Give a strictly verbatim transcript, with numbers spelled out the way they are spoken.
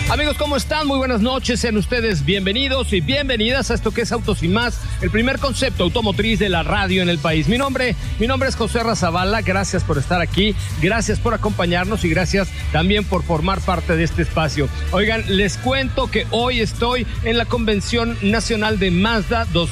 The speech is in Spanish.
Amigos, ¿cómo están? Muy buenas noches, sean ustedes bienvenidos y bienvenidas a esto que es Autos y Más, el primer concepto automotriz de la radio en el país. Mi nombre, mi nombre es José Razabala, gracias por estar aquí, gracias por acompañarnos y gracias también por formar parte de este espacio. Oigan, les cuento que hoy estoy en la Convención Nacional de Mazda dos